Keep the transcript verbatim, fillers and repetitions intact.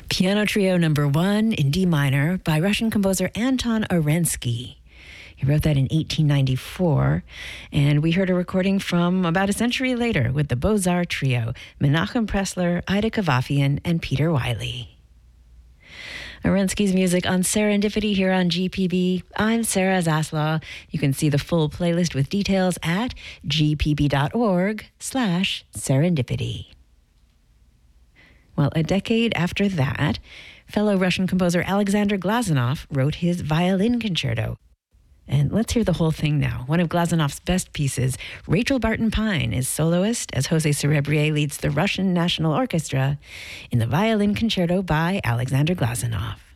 Piano Trio Number One in D minor by Russian composer Anton Arensky. He wrote that in eighteen ninety-four, and we heard a recording from about a century later with the Beaux-Arts Trio, Menachem Pressler, Ida Kavafian, and Peter Wiley. Arensky's music on Serendipity here on G P B. I'm Sarah Zaslaw. You can see the full playlist with details at gpb.org slash serendipity. Well, a decade after that, fellow Russian composer Alexander Glazunov wrote his violin concerto. And let's hear the whole thing now. One of Glazunov's best pieces, Rachel Barton Pine is soloist as Jose Cerebrier leads the Russian National Orchestra in the violin concerto by Alexander Glazunov.